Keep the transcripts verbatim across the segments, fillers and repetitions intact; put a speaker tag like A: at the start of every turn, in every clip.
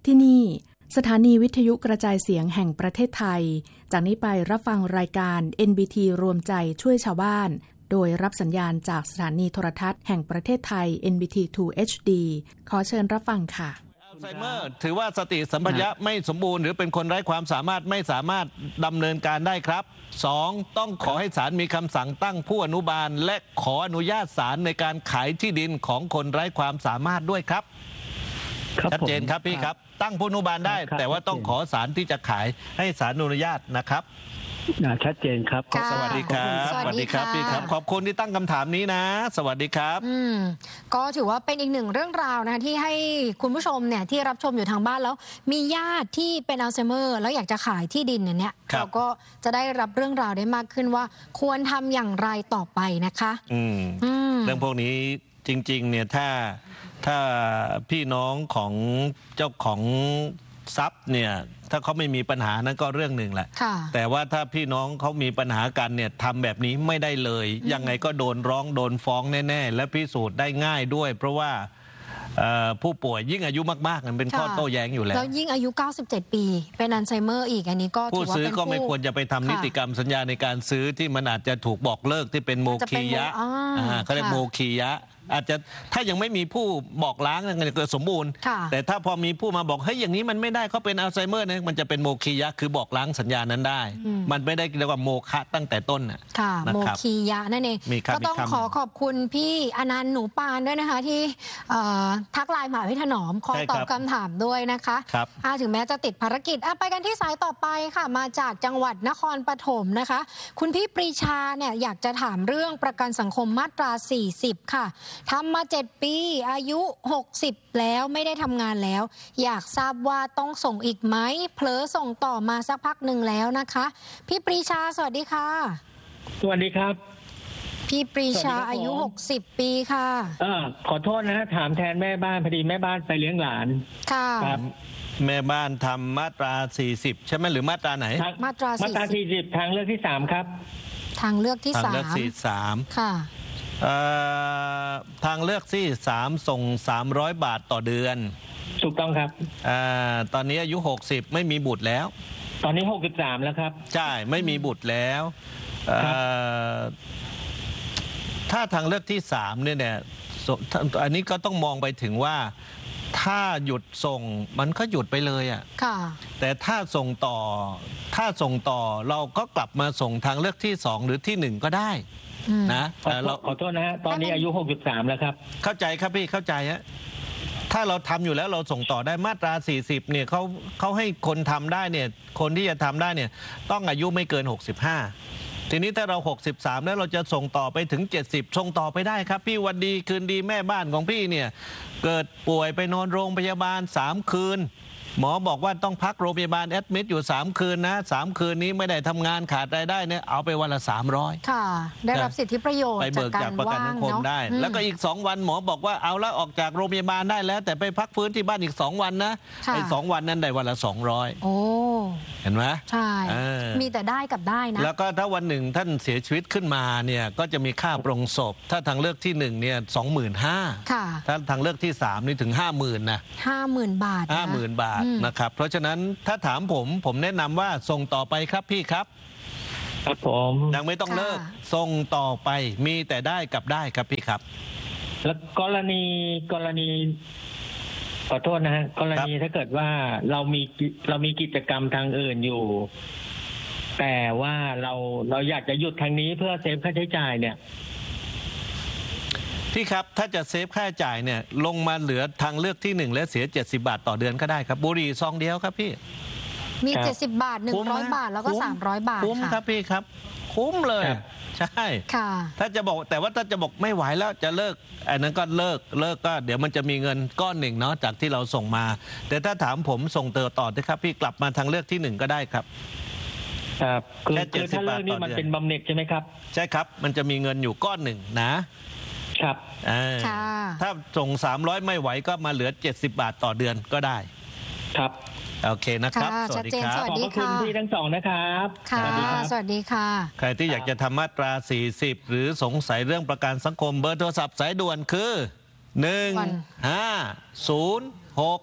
A: ที่นี่สถานีวิทยุกระจายเสียงแห่งประเทศไทยจากนี้ไปรับฟังรายการ เอ็น บี ที รวมใจช่วยชาวบ้านโดยรับสัญญาณจากสถานีโทรทัศน์แห่งประเทศไทย เอ็น บี ที ทู เอช ดี ขอเชิญรับฟังค่ะ
B: อัลไซเมอร์ถือว่าสติสัมปชัญญะไม่สมบูรณ์หรือเป็นคนไร้ความสามารถไม่สามารถดำเนินการได้ครับสองต้องขอให้ศาลมีคำสั่งตั้งผู้อนุบาลและขออนุญาตศาลในการขายที่ดินของคนไร้ความสามารถด้วยครับชัดเจนครับพี่ครับตั้งผู้อนุบาลได้แต่ว่าต้องขอศาลที่จะขายให้ศาลอนุญาตนะครับ
C: ชัดเจนครับ
B: สวัสดีครับสวัสดีครับพี่ครับขอบคุณที่ตั้งคำถามนี้นะสวัสดีครับ
D: อืมก็ถือว่าเป็นอีกหนึ่งเรื่องราวนะคะที่ให้คุณผู้ชมเนี่ยที่รับชมอยู่ทางบ้านแล้วมีญาติที่เป็นอัลไซเมอร์แล้วอยากจะขายที่ดินเนี่ยเราก็จะได้รับเรื่องราวได้มากขึ้นว่าควรทำอย่างไรต่อไปนะคะ
B: อืมเรื่องพวกนี้จริงๆเนี่ยถ้าถ้าพี่น้องของเจ้าของทรัพย์เนี่ยถ้าเขาไม่มีปัญหานั้นก็เรื่องหนึ่งแหละแต่ว่าถ้าพี่น้องเขามีปัญหากันเนี่ยทำแบบนี้ไม่ได้เลยยังไงก็โดนร้องโดนฟ้องแน่ๆและพิสูจน์ได้ง่ายด้วยเพราะว่าผู้ป่วยยิ่งอายุมากๆมันเป็นข้อโต้แย้งอยู่แล้ว
D: แล้วยิ่งอายุเก้าสิบเจ็ดปีเป็นอัลไซเมอร์อีกอันนี้ก็
B: ผู้ซื้อก็ไม่ควรจะไปทำนิติกรรมสัญญาในการซื้อที่มันอาจจะถูกบอกเลิกที่เป็นโมคียะเขาเรียกโมคียะอาจจะถ้ายังไม่มีผู้บอกล้างมันจะเกิดสมบูรณ์แต่ถ้าพอมีผู้มาบอกเฮ้ยอย่างนี้มันไม่ได้เขาเป็นอัลไซเมอร์เนี่ยมันจะเป็นโมคียะคือบอกล้างสัญญานั้นได้มันไม่ได้เรียกว่าโมฆะตั้งแต่ต้น
D: ค่ะโมคียะนั่นเองก็ต้องขอขอบคุณพี่อนันต์หนูปานด้วยนะคะที่ทักไลน์มาพี่ถนอมขอตอบคำถามด้วยนะคะถึงแม้จะติดภารกิจไปกันที่สายต่อไปค่ะมาจากจังหวัดนครปฐมนะคะคุณพี่ปรีชาเนี่ยอยากจะถามเรื่องประกันสังคมมาตราสี่สิบค่ะทำมาเจ็ดปีอายุหกสิบแล้วไม่ได้ทำงานแล้วอยากทราบว่าต้องส่งอีกไหมเผลอส่งต่อมาสักพักหนึ่งแล้วนะคะพี่ปรีชาสวัสดีค่ะ
C: สวัสดีครับ
D: พี่ปรีชาอายุหกสิบปีค่ะ
C: เออขอโทษนะถามแทนแม่บ้านพอดีแม่บ้านไปเลี้ยงหลาน
D: ค่ะ
C: ครับ
B: แม่บ้านทำมาตราสี่สิบใช่ไหมหรือมาตราไหน
D: มาตรา
C: สี่สิบทางเลือกที่สามครับ
D: ทางเลือกที่สาม
B: ทางเลือกที่สาม
D: ค่ะ
B: ทางเลือกที่สามส่งสามร้อยบาทต่อเดือน
C: ถูกต้องครับ
B: อตอนนี้อายุหกสิบไม่มีบุตรแล้ว
C: ตอนนี้หกสิบสามแล้วครับ
B: ใช่ไม่มีบุตรแล้วถ้าทางเลือกที่สามเนี่ยเนี่ยอันนี้ก็ต้องมองไปถึงว่าถ้าหยุดส่งมันก็หยุดไปเลยอ่ะแต่ถ้าส่งต่อถ้าส่งต่อเราก็กลับมาส่งทางเลือกที่สองหรือที่หนึ่งก็ได้นะ
C: แต่เราขอโทษนะฮะตอนนี้อายุหกสิบสามแล้วครับ
B: เข้าใจครับพี่เข้าใจฮะถ้าเราทำอยู่แล้วเราส่งต่อได้มาตราสี่สิบเนี่ยเขาเขาให้คนทำได้เนี่ยคนที่จะทำได้เนี่ยต้องอายุไม่เกินหกสิบห้าทีนี้ถ้าเราหกสิบสามแล้วเราจะส่งต่อไปถึงเจ็ดสิบส่งต่อไปได้ครับพี่วันดีคืนดีแม่บ้านของพี่เนี่ยเกิดป่วยไปนอนโรงพยาบาลสามคืนหมอบอกว่าต้องพักโรงพยาบาลแอดมิดอยู่สามคืนนะสามคืนนี้ไม่ได้ทำงานขาดรายได้เนี่ยเอาไปวันละสามร้อย
D: ค่ะได้รับสิทธิประโยชน์
B: ไปเบิกจากประกันสังคมได้แล้วก็อีกสองวันหมอบอกว่าเอาละออกจากโรงพยาบาลได้แล้วแต่ไปพักฟื้นที่บ้านอีกสองวันนะไอ้สองวันนั้นได้วันละสองร้อย
D: โอ้
B: เห็นไหม
D: ใช่มีแต่ได้กับได้นะ
B: แล้วก็ถ้าวันหนึ่งท่านเสียชีวิตขึ้นมาเนี่ยก็จะมีค่าปรงศพถ้าทางเลือกที่หนึ่งเนี่ยสองหมื่นห้าถ้าทางเลือกที่สามนี่ถึงห้าหมื่นนะ
D: ห้าหมื่นบาท
B: ห้าหมื่นบาทนะครับเพราะฉะนั้นถ้าถามผมผมแนะนำว่าส่งต่อไปครับพี่ครับ
C: ครับผม
B: ยังไม่ต้องเลิกส่งต่อไปมีแต่ได้กับได้ครับพี่ครับ
C: แล้วกรณีกรณีขอโทษนะฮะกรณีถ้าเกิดว่าเรามีเรามีกิจกรรมทางอื่นอยู่แต่ว่าเราเราอยากจะหยุดทางนี้เพื่อเซฟค่าใช้จ่ายเนี่ย
B: พี่ครับถ้าจะเซฟค่าใช้จ่ายเนี่ยลงมาเหลือทางเลือกที่หนึ่งและเสียเจ็ดสิบบาทต่อเดือนก็ได้ครับบุหรี่ซองเดียวครับพี่
D: มีเจ็ดสิบบาทหนึ่งร้อยบาทแล้วก็สามร้อยบาท
B: คุ้มครับพี่ครับคุ้มเลยใช่
D: ค่ะ
B: ถ้าจะบอกแต่ว่าถ้าจะบอกไม่ไหวแล้วจะเลิกอันนั้นก็เลิกเลิกก็เดี๋ยวมันจะมีเงินก้อนหนึ่งเนาะจากที่เราส่งมาแต่ถ้าถามผมส่งเติมต่อได้ครับพี่กลับมาทางเลือกที่หนึ่งก็ได้ครับ
C: ครับคือถ้าเลิกนี่มันเป็นบำเหน็จใช่ไหมครับ
B: ใช่ครับมันจะมีเงินอยู่ก้อนหนึ่งนะครับถ้าส่งสามร้อยไม่ไหวก็มาเหลือเจ็ดสิบบาทต่อเดือนก็ได้
C: ครับ
B: โอเคนะครับ
D: สวัสดีครับ
C: ขอบคุณพี่ทั้งสองนะครับ
D: ค่ะสวัสดีค่ะ
B: ใครที่อยากจะทำมาตราสี่สิบหรือสงสัยเรื่องประกันสังคมเบอร์โทรศัพท์สายด่วนคือหนึ่ง ห้า ศูนย์ หก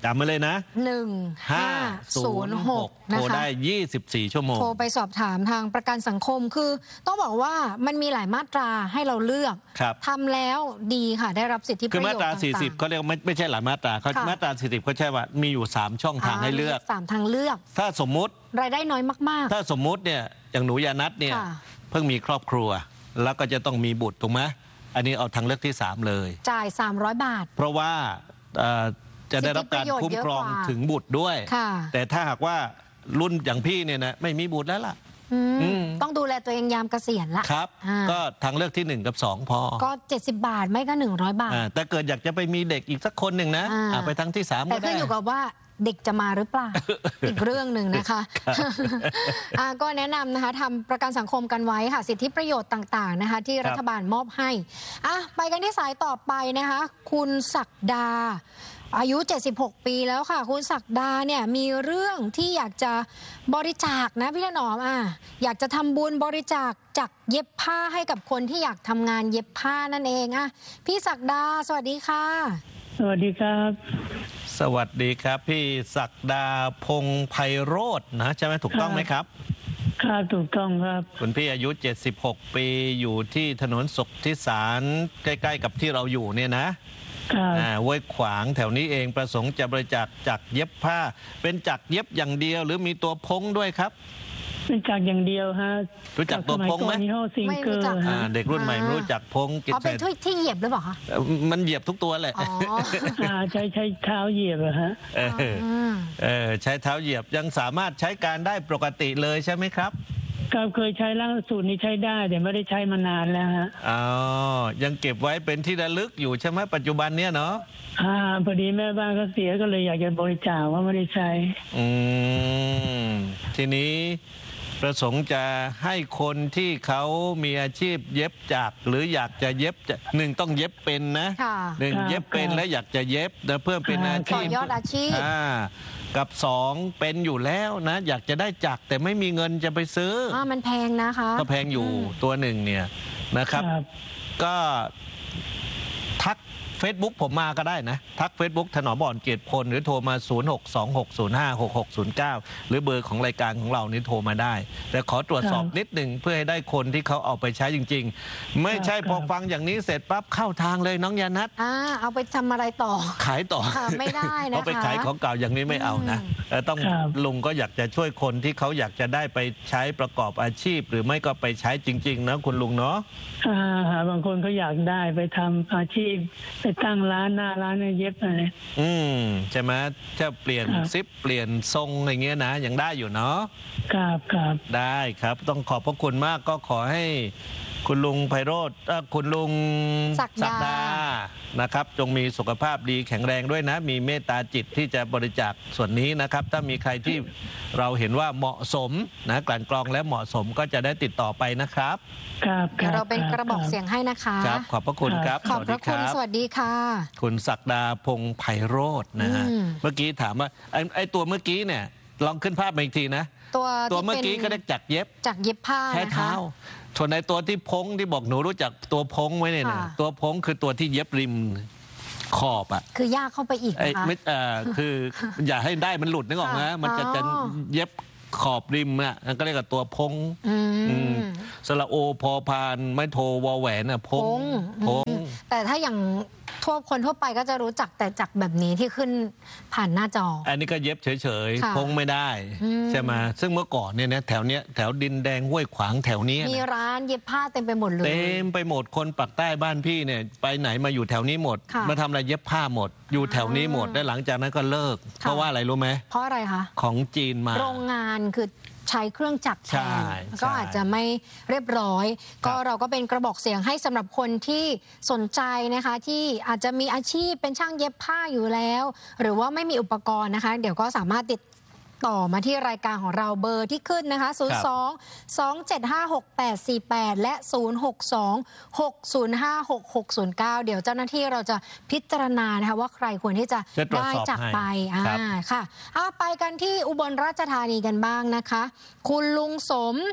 B: จำมาเลยนะ
D: หนึ่งห้าศูนย์หก
B: โทรได้ยี่สิบสี่ชั่วโมง
D: โทรไปสอบถามทางประกันสังคมคือต้องบอกว่ามันมีหลายมาตราให้เราเลือกทำแล้วดีค่ะได้รับสิทธิประโยชน์ต่างๆคือมาตรา
B: สี่สิบเขาเรียกไม่ไม่ใช่หลายมาตราเขามาตราสี่สิบเขาใช่ว่ามีอยู่สามช่องทางให้เลือก
D: สามทางเลือก
B: ถ้าสมมุติ
D: รายได้น้อยมาก
B: ๆถ้าสมมุติเนี่ยอย่างหนูยานัทเนี่ยเพิ่งมีครอบครัวแล้วก็จะต้องมีบุตรถูกไหมอันนี้เอาทางเลือกที่สามเลย
D: จ่ายสามร้อยบาท
B: เพราะว่าจะได้รับการคุ้มครองถึงบุตรด้วยแต่ถ้าหากว่ารุ่นอย่างพี่เนี่ยนะไม่มีบุตรแล้วล่ะ
D: ต้องดูแลตัวเองยามเกษียณละ
B: ครับก็ทางเลือกที่หนึ่งกับสองพอ
D: ก็เจ็ดสิบบาทไม่ก็หนึ่งร้อยบาท
B: แต่เกิดอยากจะไปมีเด็กอีกสักคนหนึ่งนะไปทางที่สามก็ได้
D: แต่ขึ้นอยู่กับว่าเด็กจะมาหรือเปล่า อีกเรื่องหนึ่งนะคะก็แนะนำนะคะทำประกันสังคมกันไว้ค่ะสิทธิประโยชน์ต่างๆนะคะที่รัฐบาลมอบให้อ่ะไปกันที่สายต่อไปนะคะคุณศักดาอายุเจ็ดสิบหกปีแล้วค่ะคุณศักดาเนี่ยมีเรื่องที่อยากจะบริจาคนะพี่ถนอมอ่ะอยากจะทำบุญบริจาคจักเย็บผ้าให้กับคนที่อยากทำงานเย็บผ้านั่นเองอ่ะพี่ศักดาสวัสดีค่ะ
E: สวัสดีครับ
B: สวัสดีครับพี่ศักดาพงษ์ไพโรจน์นะใช่ไหมถูกต้องไหมครับ
E: ครับถูกต้องครับ
B: คุณพี่อายุเจ็ดสิบหกปีอยู่ที่ถนนสุขที่สารใกล้ๆกับที่เราอยู่เนี่ยนะอ่าห้วยขวางแถวนี้เองประสงค์จะบริจาคจักเย็บผ้าเป็นจักเย็บอย่างเดียวหรือมีตัวพงด้วยครับ
E: เป็นจักอย่างเดียวฮะ
B: รู้จักตัวพงไหม
E: ไม่รู้จัก
B: เด็กรุ่นใหม่ไม่รู้จักพง
D: กิจเป็นที่เหยียบหรือเปล่าคะ
B: มันเหยียบทุกตัวแหละ
E: ใช้ใช้เท้าเหยียบเหรอฮะ
B: เออใช้เท้าเหยียบยังสามารถใช้การได้ปกติเลยใช่ไหมครับ
E: ครับเคยใช้ล่าสุดนี้ใช้ได้แต่ไม่ได้ใช้มานานแล้วฮะ
B: อ๋อยังเก็บไว้เป็นที่ระลึกอยู่ใช่ไหมปัจจุบันเนี้ยเนาะ
E: อ่าพอดีแม่บ้านก็เสียก็เลยอยากจะบริจาคว่าไม่ได้ใช้
B: อืมทีนี้ประสงค์จะให้คนที่เขามีอาชีพเย็บจักหรืออยากจะเย็บหนึ่งต้องเย็บเป็นนะหนึ่งเย็บเป็นและอยากจะเย็บเพื่อเป็นอาชีพ
D: ยอดอาชีพ
B: กับสองเป็นอยู่แล้วนะอยากจะได้จักแต่ไม่มีเงินจะไปซื้อ
D: อ่ามันแพงนะคะ
B: ก็แพงอยู่ตัวหนึ่งเนี่ยนะครับก็ทัก Facebook ผมมาก็ได้นะทัก Facebook ถนอม อ่อนเกียรติพลหรือโทรมาศูนย์ หก สอง หก ศูนย์ ห้า หก หก ศูนย์ เก้าหรือเบอร์ของรายการของเรานี่โทรมาได้แต่ขอตรวจสอบนิดหนึ่งเพื่อให้ได้คนที่เขาเอาไปใช้จริงๆไม่ใช่พอฟังอย่างนี้เสร็จปั๊บเข้าทางเลยน้องยานัท
D: อ่าเอาไปทำอะไรต่อ
B: ขายต่อ
D: ไม่ได้นะคะ
B: เอาไปขายของเก่าอย่างนี้ไม่เอานะต้องลุงก็อยากจะช่วยคนที่เขาอยากจะได้ไปใช้ประกอบอาชีพหรือไม่ก็ไปใช้จริงๆนะคุณลุงเนาะ
E: อ่าบางคนเขาอยากได้ไปทำอาชีพไปตั้งร้านหน้าร้านเย็บอะไร
B: อืมใช่ไหมจะเปลี่ยนซิปเปลี่ยนทรงอะไรเงี้ยนะยังได้อยู่เนาะ
E: ครับครับ
B: ได้ครับต้องขอบพระคุณมากก็ขอให้คุณลุงไพโรจน์คุณลุง
D: ศักดา
B: นะครับจงมีสุขภาพดีแข็งแรงด้วยนะมีเมตตาจิตที่จะบริจาคส่วนนี้นะครับถ้ามีใครที่เราเห็นว่าเหมาะสมนะกลั่นกรองและเหมาะสมก็จะได้ติดต่อไปนะครับ
E: ครับ
D: เดี๋ยวเราเป็นกระบอกเสียงให้นะคะ
B: ครับขอบพระคุณครับ
D: ขอบพระคุณสวัสดีค่ะ
B: คุณศักดาพงษ์ไพโรจน์นะฮะเมื่อกี้ถามว่าไอ้ไอ้ตัวเมื่อกี้เนี่ยลองขึ้นภาพมาอีกทีนะ
D: ตัว
B: ตัวเมื่อกี้ก็ได้จักเย็บ
D: จักเย็บผ้า
B: ใช้เท้าส่วนในตัวที่พงที่บอกหนูรู้จักตัวพงไว้เนี่ยนะตัวพงคือตัวที่เย็บริมขอบอ่ะ
D: คือยากเข้าไปอีกนะคะ
B: ไม่เอ่อคืออย่าให้ได้มันหลุดนึกออกนะมันจะจะเย็บขอบริมอ่ะก็เรียกว่าตัวพงสระโอพอพานไม่โทวอแหวนอ่ะพงพง
D: แต่ถ้าอย่างทั่วคนทั่วไปก็จะรู้จักแต่จักแบบนี้ที่ขึ้นผ่านหน้าจอ
B: อันนี้ก็เย็บเฉยๆพงไม่ได้ใช่ไหมซึ่งเมื่อก่อนเนี่ยนะแถวเนี้ยแถวดินแดงห้วยขวางแถวนี้
D: มีร้านเย็บผ้าเต็มไปหมดเลย
B: เต็มไปหมดคนปักใต้บ้านพี่เนี่ยไปไหนมาอยู่แถวนี้หมดมาทำอะไรเย็บผ้าหมดอยู่แถวนี้หมดได้หลังจากนั้นก็เลิกเพราะว่าอะไรรู้ไหม
D: เพราะอะไรคะ
B: ของจีนมา
D: โรงงานคือใช้เครื่องจักรแทนก็อาจจะไม่เรียบร้อยก็เราก็เป็นกระบอกเสียงให้สำหรับคนที่สนใจนะคะที่อาจจะมีอาชีพเป็นช่างเย็บผ้าอยู่แล้วหรือว่าไม่มีอุปกรณ์นะคะเดี๋ยวก็สามารถติดต่อมาที่รายการของเราเบอร์ที่ขึ้นนะคะศูนย์ สอง สอง เจ็ด ห้า หก แปด สี่ แปดและศูนย์ หก สอง หก ศูนย์ ห้า หก หก ศูนย์ เก้าเดี๋ยวเจ้าหน้าที่เราจะพิจารณานะคะว่าใครควรที่จะได้จากไปอ่าค่ะเอาไปกันที่อุบลราชธานีกันบ้างนะคะคุณลุงสม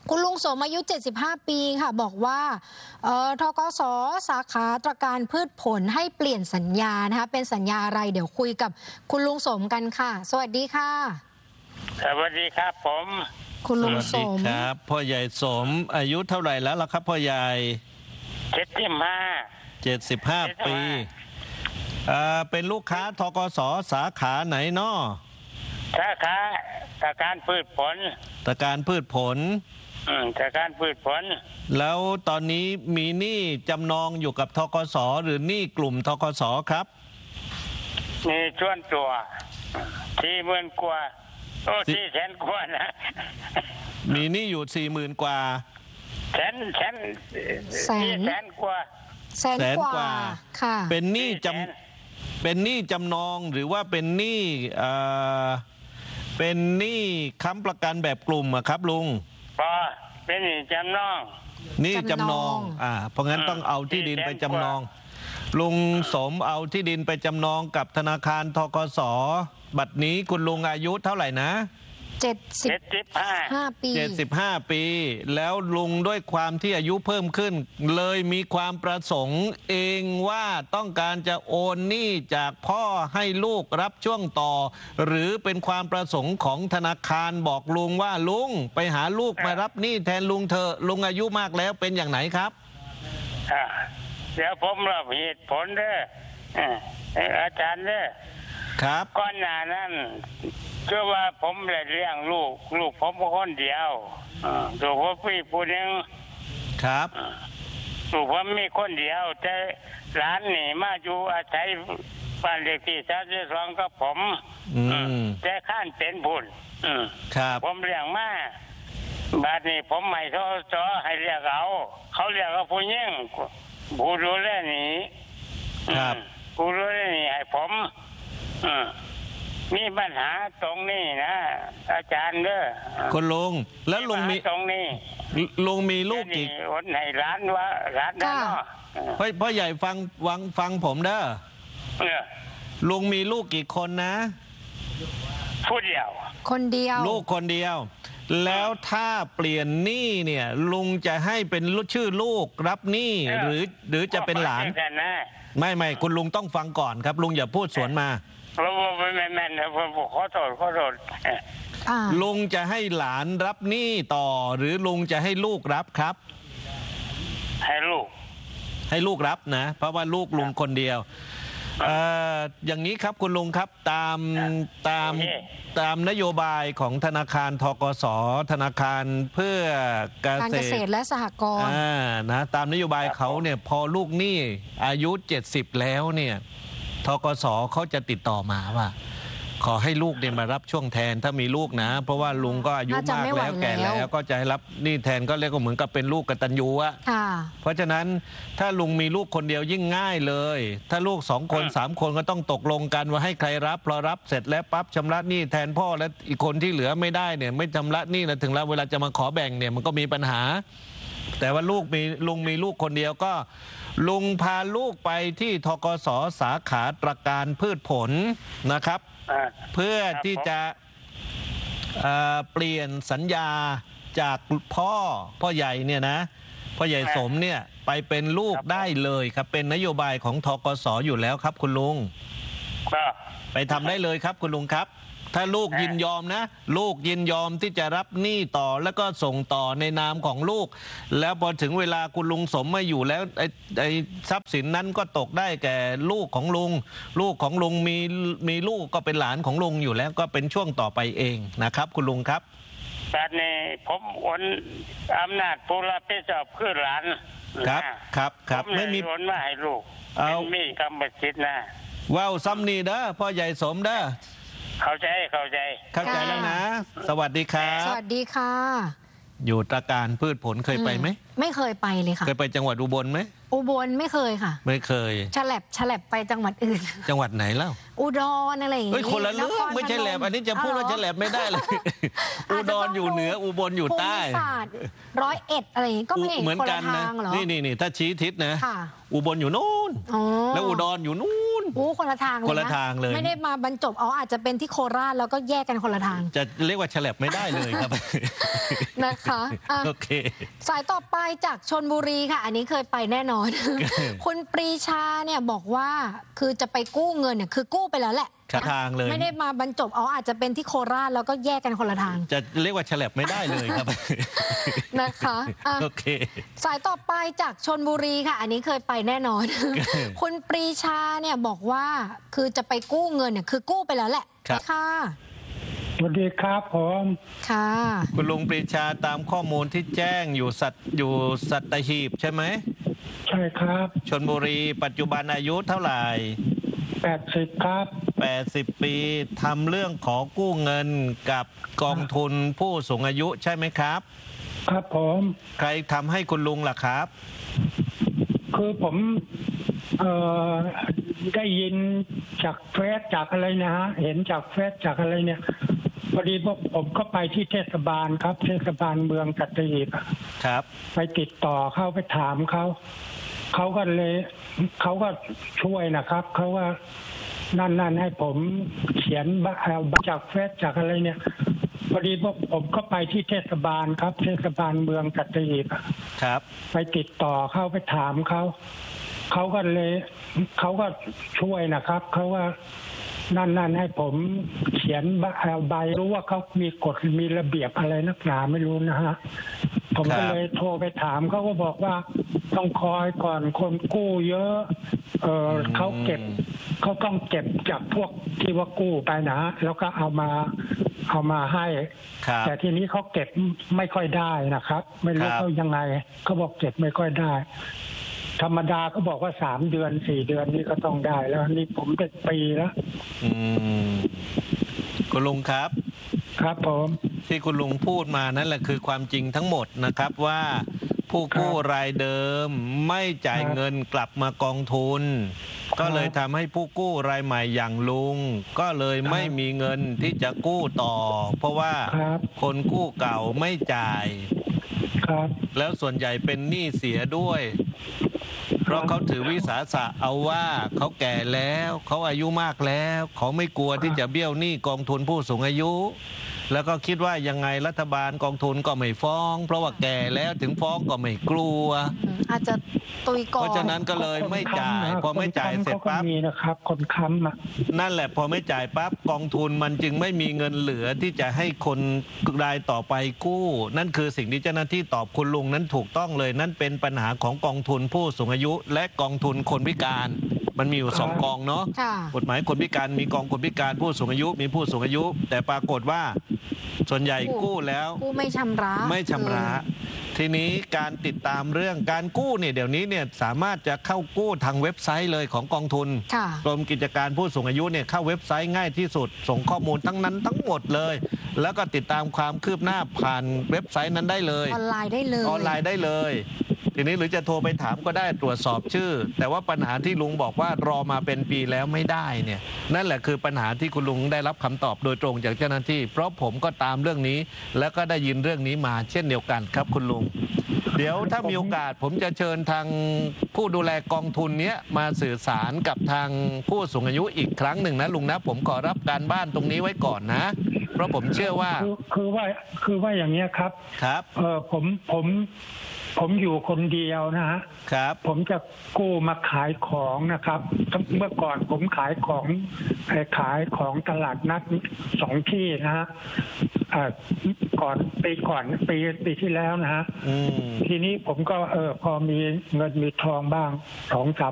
D: คุณลุงสมอายุเจ็ดสิบห้าปีค่ะบอกว่าเอ่อธกส.สาขาตระการพืชผลให้เปลี่ยนสัญญานะคะเป็นสัญญาอะไรเดี๋ยวคุยกับคุณลุงสมกันค่ะสวัสดีค่ะ
F: สวัสดีครับผม
D: คุณลุงสม
B: ครับพ่อใหญ่สมอายุเท่าไหร่แล้วล่ะครับพ่อใหญ่
F: เจ็ดสิบห้า
B: เจ็ดสิบห้าปีอ่าเป็นลูกค้าธกส.สาขาไหนน้อ
F: สาขาตระการพืชผล
B: ตระการพืชผล
F: อืมตระการพืชผล
B: แล้วตอนนี้มีหนี้จำนองอยู่กับธกส.หรือหนี้กลุ่มธกส.ครับ
F: มีส่วนตัวสี่หมื่นกว่าโอ้สี่แสนกว่านะ
B: มีหนี้อยู่สี่หมื่นกว่า
F: แสนแสนแสนแสนกว่า
D: แสนกว่าค่ะ
B: เป็นหนี้จำเป็นหนี้จำนองหรือว่าเป็นหนี้เอ่อเป็นหนี้ค้ำประกันแบบกลุ่มอะครับลุง
F: พอเป็นหนี้จำนอง
B: หนี้จำนองอ่าเพราะงั้นต้องเอาที่ดินไปจำนองลุงสมเอาที่ดินไปจำนองกับธนาคารธกส.บัดนี้คุณลุงอายุเท่าไหร่นะ
D: เจ็ดสิบห้าปี
B: เจ็ดสิบห้าปีแล้วลุงด้วยความที่อายุเพิ่มขึ้นเลยมีความประสงค์เองว่าต้องการจะโอนหนี้จากพ่อให้ลูกรับช่วงต่อหรือเป็นความประสงค์ของธนาคารบอกลุงว่าลุงไปหาลูกมารับหนี้แทนลุงเถอะลุงอายุมากแล้วเป็นอย่างไหนครับ
F: เดี๋ยวผมรับเหตุผลเด้ออาจารย์เด้อ
B: ครับ
F: ก่อนหน้านั้นคือว่าผมได้เลี้ยงลูกลูกผมคนเดียวลูกผมพี่ผู้หนึ่ง
B: ครับ
F: ลูกผมมีคนเดียวแต่หลานนี่มาอยู่อาศัยบ้านเลขที่สามสิบสองกับผมแต่ข้านเป็นบุญ
B: ครับ
F: ผมเลี้ยงมาบัดนี้ผมไม่ทอจอให้เรียกเอาเขาเรียกเอาผู้หญิงผู้ดูแลนี่
B: ครับ
F: ผู้ดูแลนี่ให้ผมมีปัญหาตรงนี้นะอาจารย์เด้อ
B: คุณลุงแล้วลุงมี
F: ตรงนี้
B: ลุงมีลูกกี่
F: คนไหนร้านว่าร้านนั้นเนาะ
B: พ่อพ่อใหญ่ฟังฟังฟังผมเด้อลุงมีลูกกี่คนนะ
F: ผู้เดียว
D: คนเดียว
B: ลูกคนเดียวแล้วถ้าเปลี่ยนหนี้เนี่ยลุงจะให้เป็นชื่อลูกรับหนี้หรือหรือจะเป็นหลานไม่ไม่คุณลุงต้องฟังก่อนครับลุงอย่าพูดสวนมา
F: ผมไม่แม่นนะผมขอโทษขอโทษ
B: ลุงจะให้หลานรับหนี้ต่อหรือลุงจะให้ลูกรับครับ
F: ให้ลูก
B: ให้ลูกรับนะเพราะว่าลูกลุงคนเดียวเอ่ออย่างนี้ครับคุณลุงครับตามตามตามนโยบายของธนาคารธกส.ธนาคารเพื่อ
D: การเกษตรและสหกรณ์
B: อ่านะตามนโยบายเขาเนี่ยพอลูกหนี้อายุเจ็ดสิบแล้วเนี่ยธกส.เขาจะติดต่อมาว่าขอให้ลูกเนี่ยมารับช่วงแทนถ้ามีลูกนะเพราะว่าลุงก็อายุมากแล้วแก่แล้วก็จะให้รับนี่แทนก็เรียกว่าเหมือนกับเป็นลูกกตัญญูอะเพราะฉะนั้นถ้าลุงมีลูกคนเดียวยิ่งง่ายเลยถ้าลูกสองคนสามคนก็ต้องตกลงกันว่าให้ใครรับพอรับเสร็จแล้วปั๊บชำระหนี้แทนพ่อและอีกคนที่เหลือไม่ได้เนี่ยไม่ชำระหนี้แล้วถึงแล้วเวลาจะมาขอแบ่งเนี่ยมันก็มีปัญหาแต่ว่าลูกมีลุงมีลูกคนเดียวก็ลุงพาลูกไปที่ธกส.สาขาตระการพืชผลนะครับเพื่อที่จะเอ่อเปลี่ยนสัญญาจากพ่อพ่อใหญ่เนี่ยนะพ่อใหญ่สมเนี่ยไปเป็นลูกได้เลยครับเป็นนโยบายของธกส.อยู่แล้วครับคุณลุงไปทำได้เลยครับคุณลุงครับถ้าลูกยินยอมนะลูกยินยอมที่จะรับหนี้ต่อแล้วก็ส่งต่อในนามของลูกแล้วพอถึงเวลาคุณลุงสมไม่อยู่แล้วไอ้ไอ้ทรัพย์สินนั้นก็ตกได้แก่ลูกของลุงลูกของลุงมีมีลูกก็เป็นหลานของลุงอยู่แล้วก็เป็นช่วงต่อไปเองนะครับคุณลุงครับ
F: แต่นี่ผมโอนอำนาจผู้รับผิดชอบคือหลาน
B: ครับครับครับ
F: ไม่มีโอนมาให้ลูกเอามีกรรมสิทธิ์นะ
B: ว้าวซ้ำนี่เด้อพ่อใหญ่สมเด้อ
F: เข้าใจเข้าใจ
B: เข้าใจแล้วนะสวัสดีครับ
D: สวัสดีค่ะ
B: อยู่ตระการพืชผลเคยไปไหม
D: ไม่เคยไปเลยค่ะ
B: เคยไปจังหวัดอุบลไหม
D: อุบลไม่เคยค่ะ
B: ไม่เคย
D: ฉลับฉลับไปจังหวัดอื่น
B: จังหวัดไหนเล่า
D: อุดรอะไรอย่าง
B: เงี้ยคนละเรื่องไม่ใช่แหลบอันนี้จะพูดว่าฉลับไม่ได้เลยอุดรอยู่เหนืออุบลอยู่ใต้
D: ร้อยเอ็ดอะไรอย่างงี้ก็ไม่
B: เหมือนกันนะนี่นี่นี่ถ้าชี้ทิศนะอุบลอยู่นู่นแล้วอุดรอยู่นู่น
D: โอ้คนละทางเลย
B: คนละทางเลย
D: ไม่ได้มาบรรจบอ๋ออาจจะเป็นที่โคราชแล้วก็แยกกันคนละทาง
B: จะเรียกว่าฉลับไม่ได้เลยครับ
D: นะคะโอเคสายต่อไปจากชลบุรีค่ะอันนี้เคยไปแน่นอนคุณปรีชาเนี่ยบอกว่าคือจะไปกู้เงินเนี่ยคือกู้ไปแล้วแหละ
B: ทางเลย
D: ไม่ได้มาบรรจบอ๋ออาจจะเป็นที่โคราชแล้วก็แยกกันคนละทาง
B: จะเรียกว่าฉลับไม่ได้เลยครับ
D: นะคะ
B: โอเค
D: สายต่อไปจากชลบุรีค่ะอันนี้เคยไปแน่นอนคุณปรีชาเนี่ยบอกว่าคือจะไปกู้เงินเนี่ยคือกู้ไปแล้วแหละค่ะ
G: สวัสดีครับผม
D: ค่ะ
B: คุณลุงปรีชาตามข้อมูลที่แจ้งอยู่สัตอยู่สัตหีบใช่ไหม
G: ใช่ครับ
B: ชลบุรีปัจจุบันอายุเท่าไหร่
G: แปดสิบครับ
B: แปดสิบปีทำเรื่องขอกู้เงินกับกองทุนผู้สูงอายุใช่ไหมครับ
G: ครับผม
B: ใครทำให้คุณลุงล่ะครับ
G: คือผมเอ่อได้ยินจากเฟซจากอะไรนะฮะเห็นจากเฟซจากอะไรเนี่ยพอดีพวกผมก็ไปที่เทศบาลครับเทศบาลเมืองสัตหีบ
B: ครับ
G: ไปติดต่อเข้าไปถามเขาเขาก็เลยเขาก็ช่วยนะครับเขาว่านั่นนั่นให้ผมเขียนจากเฟซจากอะไรเนี่ยพอดีพวกผมก็ไปที่เทศบาลครับเทศบาลเมืองสัตหีบ
B: ครับ
G: ไปติดต่อเข้าไปถามเขาเขาก็เลยเขาก็ช่วยนะครับเขาว่านั่นนั่นให้ผมเขียนใบรู้ว่าเขามีกฎมีระเบียบอะไรนักหนาไม่รู้นะฮะผมก็เลยโทรไปถามเขาก็บอกว่าต้องคอยก่อนคนกู้เยอะเออเขาเก็บเขาต้องเก็บจากพวกที่ว่ากู้ไปนะแล้วก็เอามาเอามาให้แต่ทีนี้เขาเก็บไม่ค่อยได้นะครับไม่รู้เขายังไงเขาบอกเก็บไม่ค่อยได้ธรรมดาก็บอกว่าสามเดือนสี่เดือนนี่ก็ต้องได้แล้วนี่ผมเป็นปีแล้ว
B: อืมคุณลุงครับ
G: ครับผม
B: ที่คุณลุงพูดมานั่นแหละคือความจริงทั้งหมดนะครับว่าผู้กู้รายเดิมไม่จ่ายเงินกลับมากองทุนก็เลยทำให้ผู้กู้รายใหม่อย่างลุงก็เลยไม่มีเงินที่จะกู้ต่อเพราะว่าคนกู้เก่าไม่จ่ายแล้วส่วนใหญ่เป็นหนี้เสียด้วยเพราะเขาถือวิสาสะเอาว่าเขาแก่แล้วเขาอายุมากแล้วเขาไม่กลัวที่จะเบี้ยวหนี้กองทุนผู้สูงอายุแล้วก็คิดว่ายังไงรัฐบาลกองทุนก็ไม่ฟ้องเพราะว่าแก่แล้วถึงฟ้องก็ไม่กลัว
D: อาจจะตุยก่อน
B: เพราะฉะนั้นก็เลยไม่จ่ายพอไม่จ่ายเสร็จปั๊บ
G: มีนะครับคนค้ำนะ
B: นั่นแหละพอไม่จ่ายปั๊บกองทุนมันจึงไม่มีเงินเหลือที่จะให้คนรายต่อไปกู้นั่นคือสิ่งที่เจ้าหน้าที่ตอบคุณลุงนั้นถูกต้องเลยนั่นเป็นปัญหาของกองทุนผู้สูงอายุและกองทุนคนพิการมันมีอยู่สองกองเนาะกฎหมายคนพิการมีกองคนพิการผู้สูงอายุมีผู้สูงอายุแต่ปรากฏว่าส่วนใหญ่กู้แล้ว
D: กู้ไม่ชำระ
B: ไม่ชำระทีนี้การติดตามเรื่องการกู้เนี่ยเดี๋ยวนี้เนี่ยสามารถจะเข้ากู้ทางเว็บไซต์เลยของกองทุนกรมกิจการผู้สูงอายุเนี่ยเข้าเว็บไซต์ง่ายที่สุดส่งข้อมูลทั้งนั้นทั้งหมดเลยแล้วก็ติดตามความคืบหน้าผ่านเว็บไซต์นั้นได้เลย
D: ออนไลน์ได้เลย
B: ออนไลน์ได้เลยทีนี้หรือจะโทรไปถามก็ได้ตรวจสอบชื่อแต่ว่าปัญหาที่ลุงบอกว่ารอมาเป็นปีแล้วไม่ได้เนี่ยนั่นแหละคือปัญหาที่คุณลุงได้รับคำตอบโดยตรงจากเจ้าหน้าที่เพราะผมก็ตามเรื่องนี้แล้วก็ได้ยินเรื่องนี้มาเช่นเดียวกันครับคุณลุงเดี๋ยวถ้ามีโอกาสผมจะเชิญทางผู้ดูแลกองทุนนี้มาสื่อสารกับทางผู้สูงอายุอีกครั้งหนึ่งนะลุงนะผมขอรับการบ้านตรงนี้ไว้ก่อนนะเพราะผมเชื่อว่า
G: คือว่าคือว่าอย่างนี้ครับ
B: ครับ
G: เออผมผมผมอยู่คนเดียวนะฮะ
B: ครับ
G: ผมจะกู้มาขายของนะครับเมื่อก่อนผมขายของขายของตลาดนัดสองที่นะฮะก่อนปีก่อนปีปีที่แล้วนะฮะทีนี้ผมก็เออพอมีเงินมีทองบ้างสองสาม